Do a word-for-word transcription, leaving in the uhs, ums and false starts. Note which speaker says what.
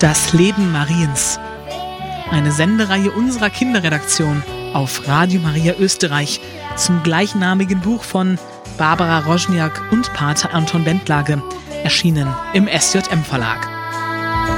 Speaker 1: Das Leben Mariens. Eine Sendereihe unserer Kinderredaktion auf Radio Maria Österreich zum gleichnamigen Buch von Barbara Rożniak und Pater Anton Bentlage, erschienen im S J M Verlag.